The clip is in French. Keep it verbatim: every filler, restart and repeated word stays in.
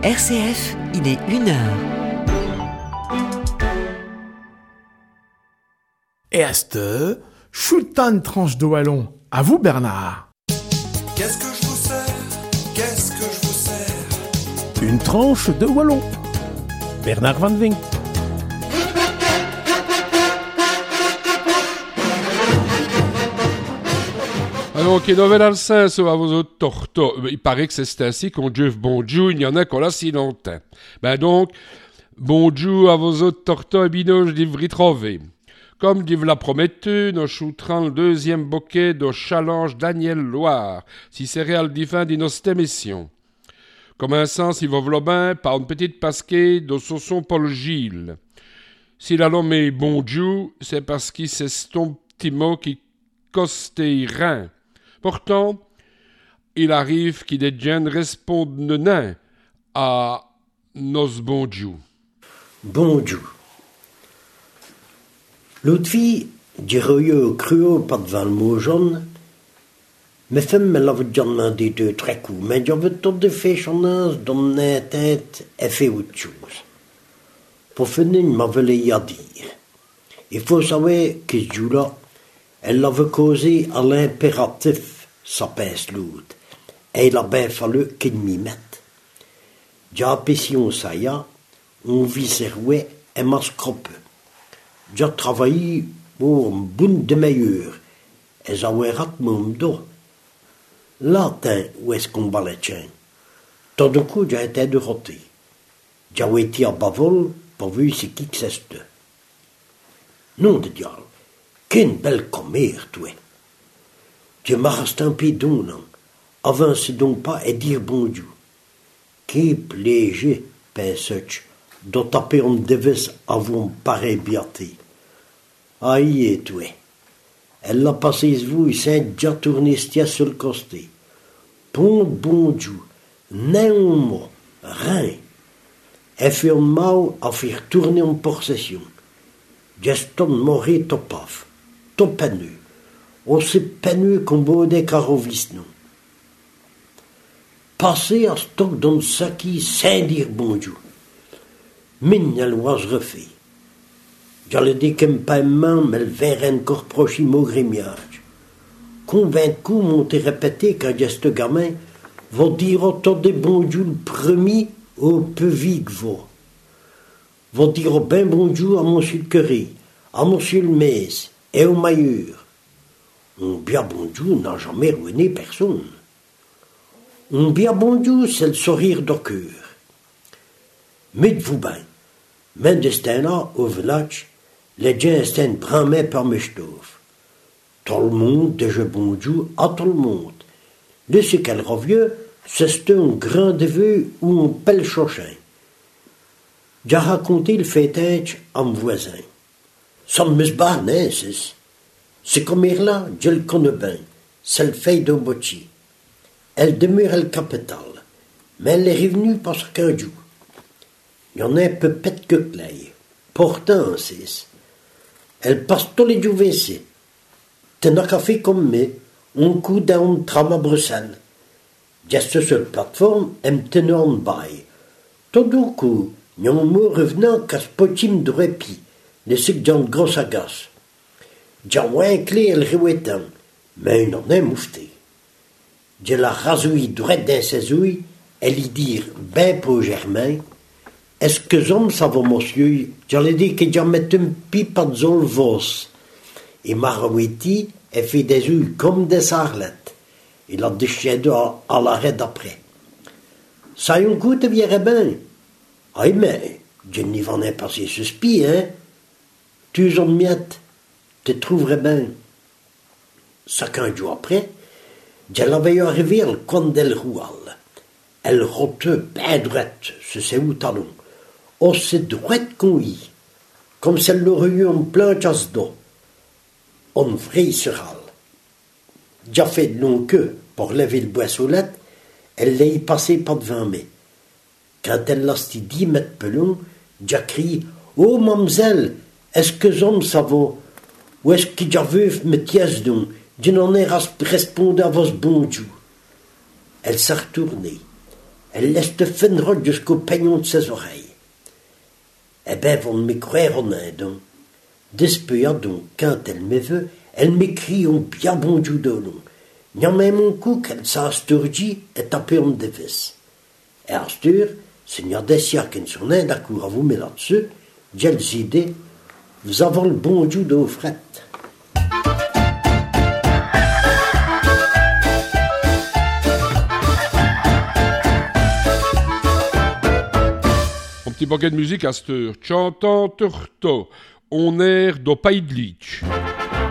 R C F, il est une heure. Et à cette heure, Choultan tranche de wallon. À vous, Bernard. Qu'est-ce que je vous sers? Qu'est-ce que je vous sers? Une tranche de wallon. Bernard Van Vink. Alors, che dove dal senso a vos autres torto? Il paraît que c'est ainsi qu'on dit bonjour, il y en a qu'on l'a si longtemps. Ben donc, bonjour à vos autres torto et binoche d'Ivry trouvé. Comme dit la promettu, nous shooterons le deuxième bouquet de challenge Daniel Loire, si c'est réel divin de notre émission. Commençant, si vous voulez bien, par une petite pasquée de sauson Paul Gilles. S'il a nommé bonjour, c'est parce qu'il c'est ton petit mot qui costéirin. Pourtant, il arrive qu'il des gens répondent nain à nos bonjour. Bonjour. L'autre fille, j'ai au cruau pas devant le mot jaune. Mes femmes me l'avaient déjà demandé deux, trois coups, mais j'avais tout de fait chance dans la tête et fait autre chose. Pour finir, il m'avait y à dire. Il faut savoir que ce jour-là, elle l'avait causé à l'impératif, sa pince l'autre, et il a bien fallu qu'il m'y mette. J'ai apprécié ça y a, on vit ses rouets et m'a scropé. J'ai travaillé pour une bonne demi-heure, et j'avais raté mon dos. Là, où est-ce qu'on bat les chiens? Tout d'un coup, j'ai été de roter. J'ai été à Bavol pour voir c'est qui que c'est. Non de diable, quelle belle commère, toi. Je m'ai resté un peu d'un an. Avance donc pas et dire bonjour. Qui plaisir, pense-je, de taper en devise avant pareil biaté. Aïe, et toi. Elle l'a passé vous et s'est déjà tourné sur le costé. Bon bonjour, néanmoins, rien. Elle fait un mal à faire tourner en possession. Geston mourir tout paf, tout peineux. Aussi peineux qu'on beau des carovis, non. Passer à stock dans le sac sans dire bonjour. Mine, elle was refait. J'allais dire que pas main, mais le verre encore proche mon grimillage. Convaincu, m'ont répété qu'un geste gamin va dire autant de bonjour le premier au peu vite va. Va dire ben bonjour à monsieur le curé, à monsieur le messe et au mailleur. Un bien bonjour n'a jamais ruiné personne. Un bien bonjour, c'est le sourire de cœur. Mettez-vous bien, même destin-là, au village, les gens étaient bramés par mes stouffes. Tout le monde déjà bonjour à tout le monde. De ce qu'elle revient, c'est un grand neveu ou un bel chochin. J'ai raconté le fêtage à mon voisin. Ça me barne, hein, c'est. C'est comme là, je le connais bien. C'est le fait de Bochi. Elle demeure à la capitale, mais elle est revenue parce qu'un jour. Il y en a un peu pète que clay. Pourtant, c'est. Elle passe tous les jours ici. T'en as café comme moi, un coup d'un tram à Bruxelles. Juste sur la plateforme, elle me tenait en bail. Tout d'un coup, il y a un mot revenant qu'à ce petit de répit, le sucre d'un gros agace. J'ai un clé et le réouétant, mais il en est moufté. Je la rasouille droite dans ses ouilles et lui dire, ben pour Germain, est-ce que j'aime ça va, monsieur? J'allais dire que j'en mets un pipe à zol vos. Et Marouiti, elle fait des ouilles comme des sarlettes. Il a déchiré à, à l'arrêt d'après. Ça y un coup, te viendrait bien. Ah, mais, je n'y m'en ai passé ce spi, hein? Tu en miettes, te trouverais bien. Ça qu'un jour après, je l'avais arrivé au coin del Roual. Elle rotait bien droite, ce c'est où talon. Aussi droite qu'on y, comme si elle l'aurait eu en plein chasse d'eau. On vraie seral. J'ai fait de long queue pour lever le boissolette, elle l'a y passé pas devant moi. Quand elle l'a sti dix mètres plus long, j'ai crié « Oh, mademoiselle, est-ce que j'aime ça va? Ou est-ce que j'ai vu me tièse donc? Je n'en ai répondu à vos bonjour. » Elle s'est retournée. Elle laisse te fendre jusqu'au peignon de ses oreilles. Eh ben, vous me croire en un donc. D'espéant donc, quand elle me veut, elle m'écrit un bien bon Dieu de long. N'y a même un coup qu'elle s'asturgit et tape en devis. Et Arthur, seigneur des siècles sur un d'accord à vous mettre là-dessus, j'ai les idées, vous avez le bon Dieu de fret. Un petit paquet de musique à cette heure. Chantant Turto, on air do Paidlich.